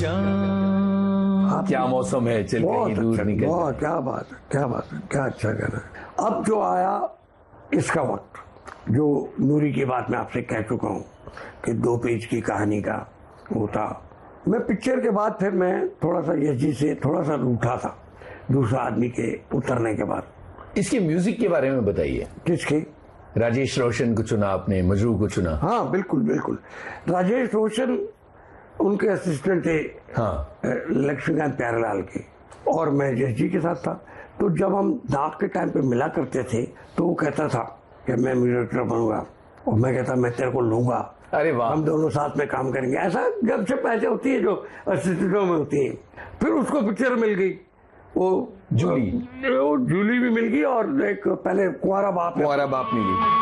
चाँद क्या मौसम है, चल कहीं दूर निकल। बहुत, क्या बात है, क्या बात है, क्या अच्छा गाना है। अब जो आया इसका वक्त, जो नूरी की बात मैं आपसे कह चुका हूँ कि 2 पेज की कहानी का वो था। मैं पिक्चर के बाद फिर मैं थोड़ा सा यश जी से थोड़ा सा रूठा था, दूसरा आदमी के उतरने के बाद। इसके म्यूजिक के बारे में बताइए। किसके? राजेश रोशन को चुना आपने, मजरू को चुना। हाँ बिल्कुल बिल्कुल। राजेश रोशन उनके असिस्टेंट थे, हाँ, लक्ष्मीकांत प्यारेलाल के, और मैं यश जी के साथ था। तो जब हम दाग के टाइम पे मिला करते थे तो वो कहता था कि मैं म्यूजिक डायरेक्टर बनूंगा, और मैं कहता मैं तेरे को लूंगा, अरे वाह, हम दोनों साथ में काम करेंगे। ऐसा जब से पैसे होती है जो असिस्टेंटों में होती है। फिर उसको पिक्चर मिल गई, वो जूली भी मिल गई, और एक पहले कुंवारा बाप मिली।